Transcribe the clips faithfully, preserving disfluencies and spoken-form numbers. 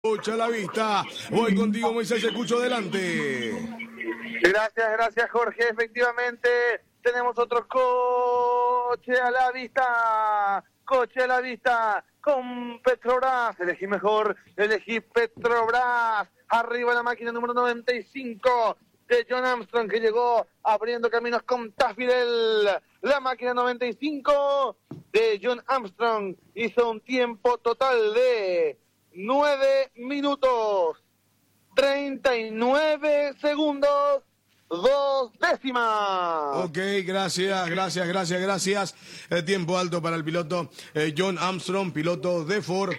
Coche a la vista. Voy contigo, Moisés, escucho adelante. Gracias, gracias, Jorge. Efectivamente, tenemos otro coche a la vista. Coche a la vista con Petrobras. Elegí mejor, elegí Petrobras. Arriba la máquina número noventa y cinco de John Armstrong, que llegó abriendo caminos con Tafirel. La máquina noventa y cinco de John Armstrong hizo un tiempo total de nueve minutos, treinta y nueve segundos, dos décimas. Ok, gracias, gracias, gracias, gracias. El tiempo alto para el piloto eh, John Armstrong, piloto de Ford,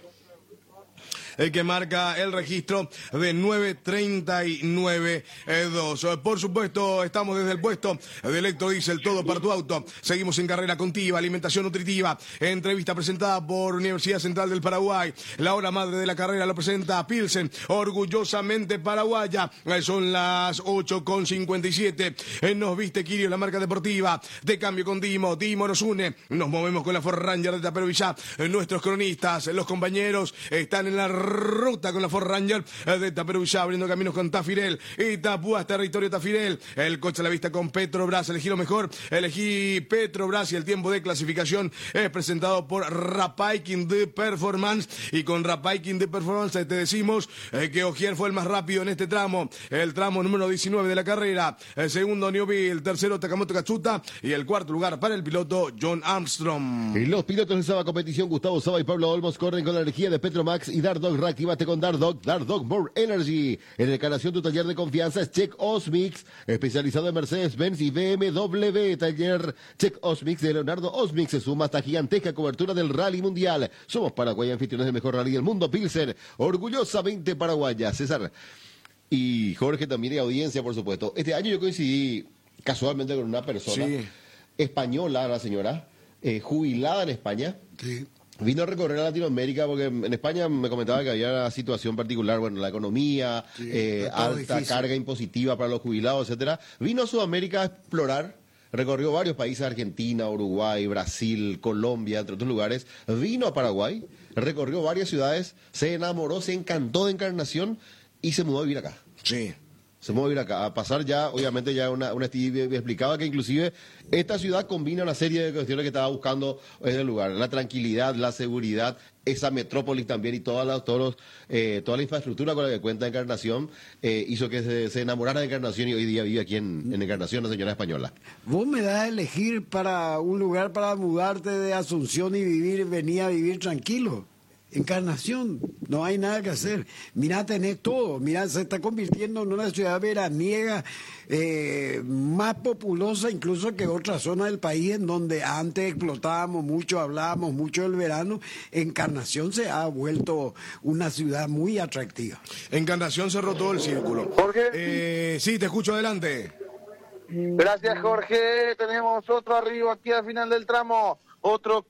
el que marca el registro de nueve treinta y nueve dos. Por supuesto, estamos desde el puesto de Electrodiesel, todo para tu auto. Seguimos en carrera contigo, alimentación nutritiva, entrevista presentada por Universidad Central del Paraguay. La hora madre de la carrera lo presenta Pilsen, orgullosamente paraguaya. Son las ocho con cincuenta y siete. Nos viste Quirio, la marca deportiva. De cambio con Dimo, Dimo nos une. Nos movemos con la Ford Ranger de Taperovillá. Nuestros cronistas, los compañeros, están en la ruta con la Ford Ranger de Taperovillá, abriendo caminos con Tafirel. Itapúa, territorio Tafirel. El coche a la vista con Petrobras. Elegí lo mejor, elegí Petrobras, y el tiempo de clasificación es presentado por Rapaikin de Performance. Y con Rapaikin de Performance te decimos eh, que Ogier fue el más rápido en este tramo, el tramo número diecinueve de la carrera. El segundo, Newville, el tercero, Takamoto Katsuta, y el cuarto lugar para el piloto John Armstrong. Y los pilotos de Saba Competición, Gustavo Saba y Pablo Olmos, corren con la energía de Petromax y Dardog. Reactivate con Dardog, Dardog More Energy. En Encarnación, tu taller de confianza es Check Osmix, especializado en Mercedes-Benz y B M W. Taller Check Osmix de Leonardo Osmix se suma a esta gigantesca cobertura del Rally Mundial. Somos Paraguay, anfitriones del mejor rally del mundo, Pilsen, orgullosamente paraguaya. César y Jorge también, y audiencia, por supuesto. Este año yo coincidí casualmente con una persona sí. española, la señora, eh, jubilada en España. Sí. Vino a recorrer a Latinoamérica porque en España me comentaba que había una situación particular, bueno, la economía, sí, eh, alta difícil. Carga impositiva para los jubilados, etcétera. Vino a Sudamérica a explorar, recorrió varios países, Argentina, Uruguay, Brasil, Colombia, entre otros lugares. Vino a Paraguay, recorrió varias ciudades, se enamoró, se encantó de Encarnación y se mudó a vivir acá. Sí. Se mudó a vivir acá, a pasar ya, obviamente ya una, una explicaba que inclusive esta ciudad combina una serie de cuestiones que estaba buscando en el lugar, la tranquilidad, la seguridad, esa metrópolis también y toda la, todos los, eh, toda la infraestructura con la que cuenta Encarnación eh, hizo que se, se enamorara de Encarnación, y hoy día vive aquí en, en Encarnación, la señora española. Vos me das a elegir para un lugar para mudarte de Asunción y vivir, venir a vivir tranquilo. Encarnación, no hay nada que hacer. Mirá, tenés todo. Mirá, se está convirtiendo en una ciudad veraniega eh, más populosa incluso que otras zonas del país en donde antes explotábamos mucho, hablábamos mucho del verano. Encarnación se ha vuelto una ciudad muy atractiva. Encarnación cerró todo el círculo. Jorge. Eh, sí, te escucho, adelante. Gracias, Jorge. Tenemos otro arriba aquí al final del tramo. Otro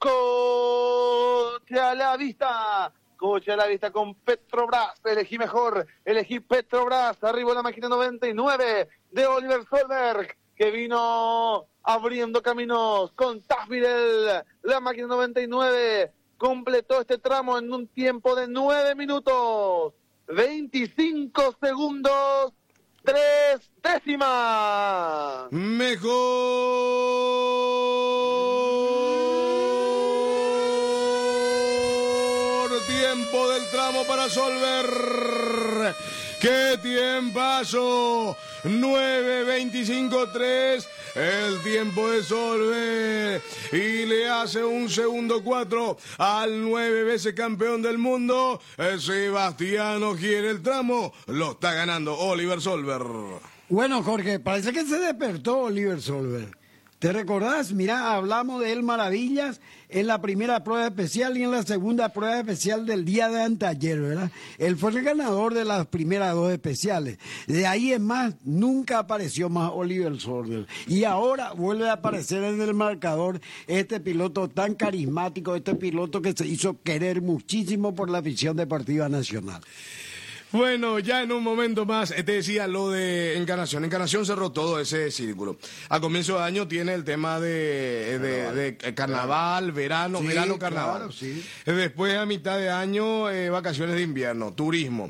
coche a la vista. Coche a la vista con Petrobras. Elegí mejor. Elegí Petrobras. Arriba la máquina noventa y nueve de Oliver Solberg, que vino abriendo caminos con Tafirel. La máquina noventa y nueve completó este tramo en un tiempo de nueve minutos, veinticinco segundos, tres décimas. Mejor tiempo del tramo para Solberg. ¡Qué tiempazo! nueve veinticinco tres, el tiempo de Solberg, y le hace un segundo cuatro al nueve veces campeón del mundo. Sebastián Ogier. El tramo lo está ganando Oliver Solberg. Bueno, Jorge, parece que se despertó Oliver Solberg. ¿Te recordás? Mirá, hablamos de él maravillas en la primera prueba especial y en la segunda prueba especial del día de anteayer, ¿verdad? Él fue el ganador de las primeras dos especiales. De ahí en más, nunca apareció más Oliver Solberg. Y ahora vuelve a aparecer en el marcador este piloto tan carismático, este piloto que se hizo querer muchísimo por la afición deportiva nacional. Bueno, ya en un momento más, te decía lo de Encarnación. Encarnación cerró todo ese círculo. A comienzo de año tiene el tema de, de, de, de carnaval, verano, Sí, verano, carnaval. claro, sí. Después a mitad de año, eh, vacaciones de invierno, turismo.